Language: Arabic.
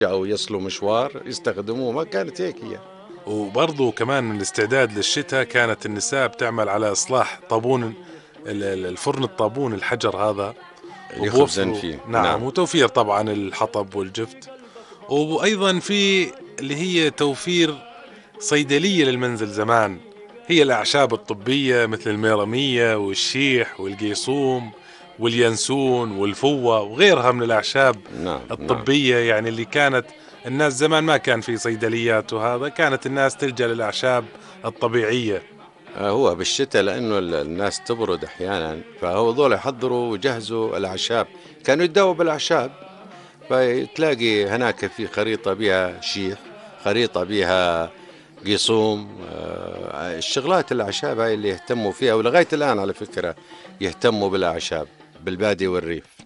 أو يصلوا مشوار يستخدموه، ما كانت هيك هي. وبرضو كمان الاستعداد للشتاء كانت النساء بتعمل على إصلاح طابون الفرن، الطابون الحجر هذا، اللي يخبزن وبوفروا. فيه، نعم، نعم. وتوفير طبعا الحطب والجفت. وأيضا في اللي هي توفير صيدلية للمنزل زمان، هي الأعشاب الطبية مثل الميرمية والشيح والقيصوم واليانسون والفوة وغيرها من الأعشاب نعم، نعم. الطبية، يعني اللي كانت الناس زمان ما كان في صيدليات، وهذا كانت الناس تلجأ للأعشاب الطبيعية. هو بالشتاء لأنه الناس تبرد أحيانا، فهو ذول يحضروا ويجهزوا الأعشاب، كانوا يتداووا بالأعشاب. فتلاقي هناك في خريطة بها شيح، خريطة بها قيصوم، الشغلات الأعشاب هاي اللي يهتموا فيها، ولغاية الآن على فكرة يهتموا بالأعشاب بالبادية والريف.